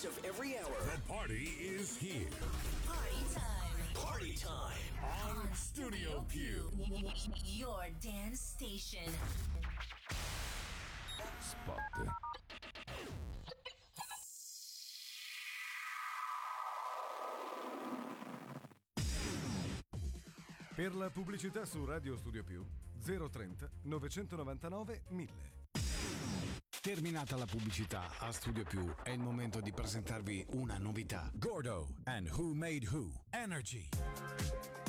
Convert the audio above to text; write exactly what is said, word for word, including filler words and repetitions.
of every hour. The party is here. Party time. Party time. On Studio Più. Your dance station. Spot. Per la pubblicità su Radio Studio Più zero trenta novecentonovantanove mille. Terminata la pubblicità a Studio Più, è il momento di presentarvi una novità. Gordo and Who Made Who Energy.